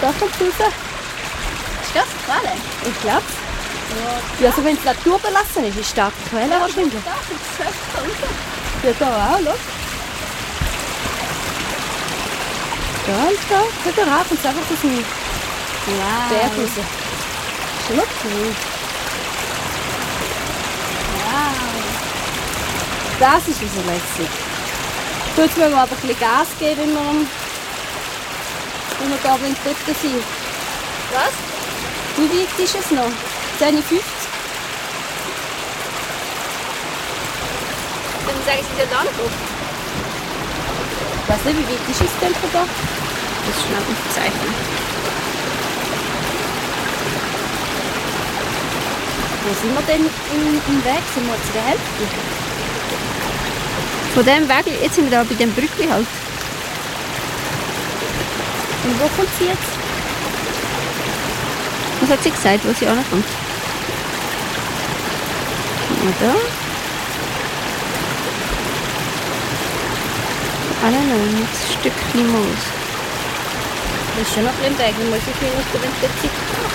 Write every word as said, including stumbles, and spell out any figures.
Da kommt es raus. Ist das die Quelle? Ich glaube es. Ja, also wenn es naturbelassen ist, ist es starke Quelle wahrscheinlich. Da kommt es fest raus. Ja, da auch, schau. Da und da. Schau, da kommt es einfach aus dem Wow. Berg raus. Ist schon noch cool. Wow. Das ist also lässig. So, jetzt müssen wir aber ein bisschen Gas geben, wenn wir, wenn wir da dort sind. Was? Wie weit ist es noch? zehn Uhr fünfzig? Dann sagen Sie da angekommen. Ich weiß nicht, wie weit ist es denn von da? Das ist schnell aufzeichnen. Wo sind wir denn im, im Weg? Sind wir zu der Hälfte? Von dem Weg, jetzt sind wir da bei dem Brückli halt. Und wo kommt sie jetzt? Was hat sie gesagt, wo sie ankommt? Oder? I don't know, ein Stückchen Moos. Das ist schon noch ein bisschen im Weg. Wir müssen viel Minuten, wenn es dort Zeit